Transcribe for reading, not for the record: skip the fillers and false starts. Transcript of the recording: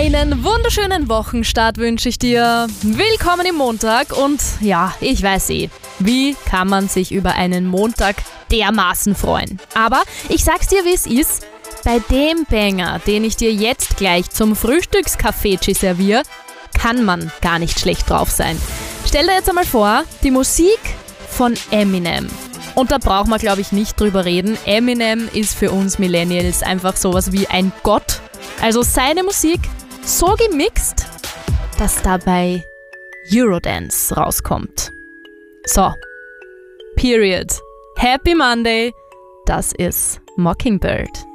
Einen wunderschönen Wochenstart wünsche ich dir. Willkommen im Montag und ja, ich weiß wie kann man sich über einen Montag dermaßen freuen. Aber ich sag's dir, wie es ist, bei dem Banger, den ich dir jetzt gleich zum Frühstückskaffee serviere, kann man gar nicht schlecht drauf sein. Stell dir jetzt einmal vor, die Musik von Eminem. Und da braucht man, glaube ich, nicht drüber reden. Eminem ist für uns Millennials einfach sowas wie ein Gott. Also seine Musik so gemixt, dass dabei Eurodance rauskommt. So, period. Happy Monday. Das ist Mockingbird.